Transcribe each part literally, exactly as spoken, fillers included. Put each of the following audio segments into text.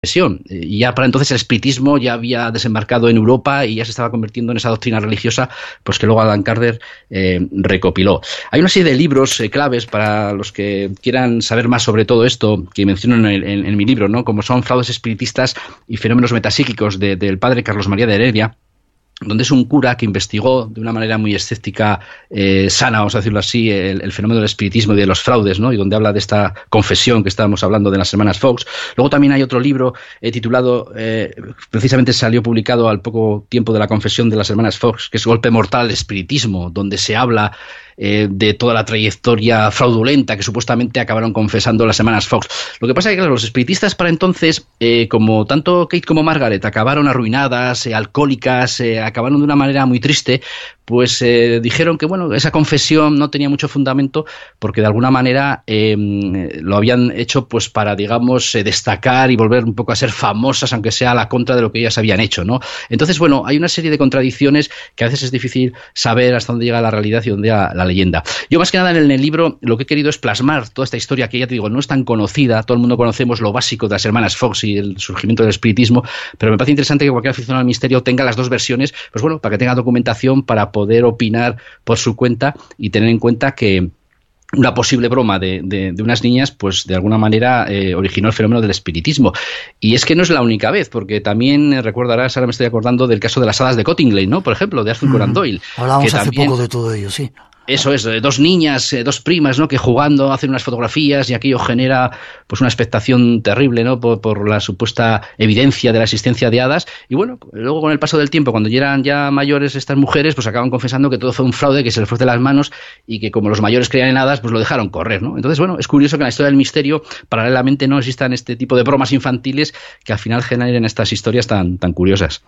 Y ya para entonces el espiritismo ya había desembarcado en Europa y ya se estaba convirtiendo en esa doctrina religiosa, pues que luego Alan Kardec eh, recopiló. Hay una serie de libros eh, claves para los que quieran saber más sobre todo esto, que menciono en, el, en, en mi libro, ¿no? Como son Fraudes espiritistas y fenómenos metapsíquicos de, del padre Carlos María de Heredia, donde es un cura que investigó de una manera muy escéptica, eh, sana, vamos a decirlo así, el, el fenómeno del espiritismo y de los fraudes, ¿no? Y donde habla de esta confesión que estábamos hablando de las hermanas Fox. Luego también hay otro libro eh, titulado, eh, precisamente salió publicado al poco tiempo de la confesión de las hermanas Fox, que es Golpe Mortal al Espiritismo, donde se habla eh, de toda la trayectoria fraudulenta que supuestamente acabaron confesando las hermanas Fox. Lo que pasa es que claro, los espiritistas para entonces, eh, como tanto Kate como Margaret, acabaron arruinadas, eh, alcohólicas, eh, acabaron de una manera muy triste, pues eh, dijeron que bueno, esa confesión no tenía mucho fundamento porque de alguna manera eh, lo habían hecho pues para, digamos, eh, destacar y volver un poco a ser famosas, aunque sea a la contra de lo que ellas habían hecho, ¿no? Entonces, bueno, hay una serie de contradicciones que a veces es difícil saber hasta dónde llega la realidad y dónde llega la leyenda. Yo más que nada en el libro lo que he querido es plasmar toda esta historia que ya te digo, no es tan conocida, todo el mundo conocemos lo básico de las hermanas Fox y el surgimiento del espiritismo, pero me parece interesante que cualquier aficionado al misterio tenga las dos versiones, pues bueno, para que tenga documentación para poder opinar por su cuenta y tener en cuenta que una posible broma de, de, de unas niñas, pues de alguna manera eh, originó el fenómeno del espiritismo. Y es que no es la única vez, porque también eh, recordarás, ahora me estoy acordando del caso de las hadas de Cottingley, ¿no? Por ejemplo, de Arthur mm, Conan Doyle. Hablábamos que hace también, poco de todo ello, sí. Eso es, dos niñas, eh, dos primas, ¿no? Que jugando hacen unas fotografías y aquello genera pues una expectación terrible, ¿no? Por, por la supuesta evidencia de la existencia de hadas. Y bueno, luego con el paso del tiempo, cuando ya eran ya mayores estas mujeres, pues acaban confesando que todo fue un fraude, que se les fue de las manos y que como los mayores creían en hadas, pues lo dejaron correr, ¿no? Entonces, bueno, es curioso que en la historia del misterio, paralelamente, no existan este tipo de bromas infantiles que al final generen estas historias tan, tan curiosas.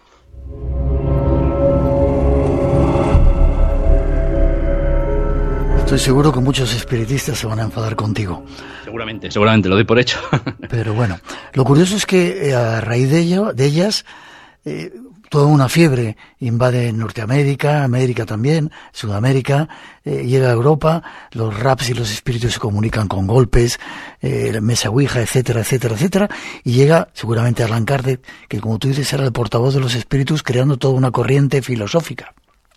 Estoy seguro que muchos espiritistas se van a enfadar contigo. Seguramente, seguramente, lo doy por hecho. Pero bueno, lo curioso es que eh, a raíz de ello, de ellas, eh, toda una fiebre invade Norteamérica, América también, Sudamérica, eh, llega a Europa, los raps y los espíritus se comunican con golpes, eh, mesa ouija, etcétera, etcétera, etcétera, y llega seguramente Alan Kardec, que como tú dices era el portavoz de los espíritus, creando toda una corriente filosófica.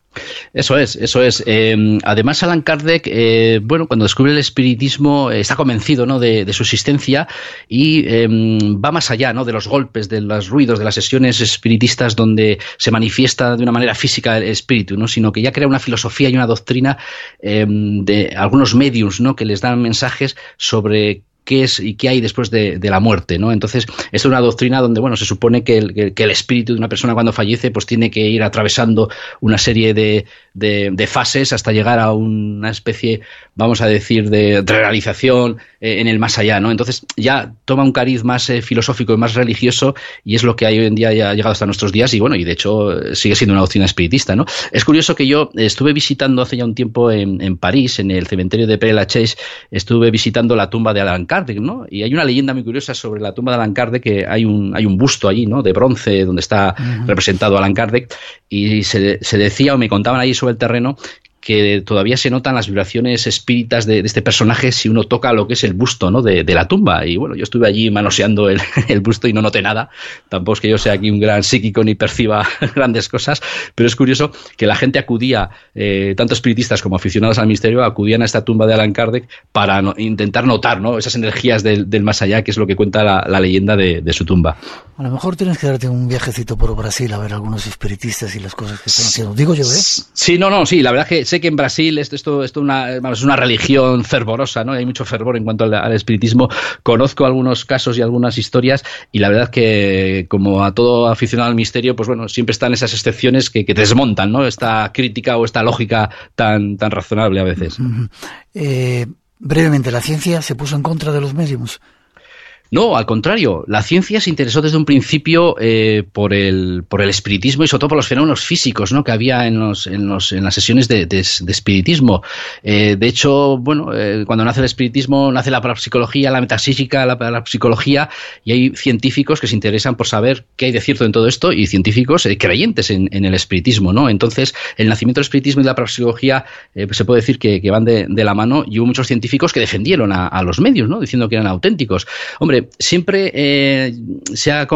Eso es, eso es. Eh, además, Alan Kardec, eh, bueno, cuando descubre el espiritismo, eh, está convencido, ¿no? de, de su existencia y eh, va más allá, ¿no? De los golpes, de los ruidos, de las sesiones espiritistas donde se manifiesta de una manera física el espíritu, ¿no? Sino que ya crea una filosofía y una doctrina eh, de algunos mediums, ¿no? Que les dan mensajes sobre qué es y qué hay después de, de la muerte, ¿no? Entonces, es una doctrina donde, bueno, se supone que el, que el espíritu de una persona cuando fallece, pues tiene que ir atravesando una serie de, de, de fases hasta llegar a una especie, vamos a decir, de realización eh, en el más allá, ¿no? Entonces, ya toma un cariz más eh, filosófico y más religioso y es lo que hay hoy en día ya ha llegado hasta nuestros días y, bueno, y de hecho sigue siendo una doctrina espiritista, ¿no? Es curioso que yo estuve visitando hace ya un tiempo en, en París, en el cementerio de Père Lachaise, estuve visitando la tumba de Alan Kardec, ¿no? Y hay una leyenda muy curiosa sobre la tumba de Alan Kardec, que hay un, hay un busto allí, ¿no? De bronce donde está uh-huh. representado Alan Kardec y se, se decía o me contaban ahí sobre el terreno que todavía se notan las vibraciones espíritas de, de este personaje si uno toca lo que es el busto, ¿no? de, de la tumba. Y bueno, yo estuve allí manoseando el, el busto y no noté nada. Tampoco es que yo sea aquí un gran psíquico ni perciba grandes cosas, pero es curioso que la gente acudía, eh, tanto espiritistas como aficionados al misterio, acudían a esta tumba de Alan Kardec para no, intentar notar, ¿no? Esas energías del, del más allá, que es lo que cuenta la, la leyenda de, de su tumba. A lo mejor tienes que darte un viajecito por Brasil a ver algunos espiritistas y las cosas que están haciendo. Digo yo, ¿eh? Sí, no, no, sí, la verdad es que sé que en Brasil esto, esto, esto una, es una religión fervorosa, ¿no? Hay mucho fervor en cuanto al, al espiritismo. Conozco algunos casos y algunas historias y la verdad que, como a todo aficionado al misterio, pues bueno, siempre están esas excepciones que, que desmontan, ¿no? Esta crítica o esta lógica tan, tan razonable a veces. Uh-huh. Eh, brevemente, ¿la ciencia se puso en contra de los médiums? No, al contrario, la ciencia se interesó desde un principio eh, por el por el espiritismo y sobre todo por los fenómenos físicos, ¿no? Que había en los en los en las sesiones de, de, de espiritismo. Eh, de hecho, bueno, eh, cuando nace el espiritismo nace la parapsicología, la metafísica, la, la psicología y hay científicos que se interesan por saber qué hay de cierto en todo esto y científicos eh, creyentes en, en el espiritismo, ¿no? Entonces, el nacimiento del espiritismo y de la parapsicología eh, pues se puede decir que, que van de, de la mano y hubo muchos científicos que defendieron a, a los medios, ¿no? Diciendo que eran auténticos. Hombre, Hombre, siempre eh, se ha